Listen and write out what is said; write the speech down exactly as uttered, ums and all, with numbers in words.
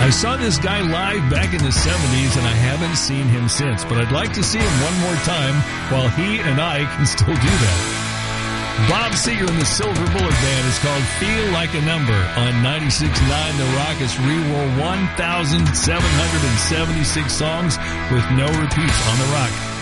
I saw this guy live back in the seventies, and I haven't seen him since, but I'd like to see him one more time while he and I can still do that. Bob Seger and the Silver Bullet Band is called Feel Like a Number on ninety-six point nine The Rock. It's re-roll one thousand seven hundred seventy-six songs with no repeats on The Rock.